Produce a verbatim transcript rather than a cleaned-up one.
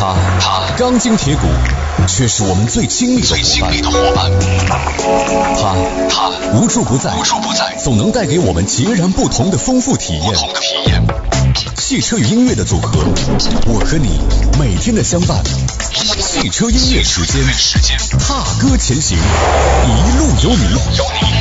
他他钢筋铁骨，却是我们最亲密的伙伴。他他无处不在，无处不在，总能带给我们截然不同的丰富体验。不同的体验。汽车与音乐的组合，我和你每天的相伴。汽车音乐时间，踏歌前行，一路有你。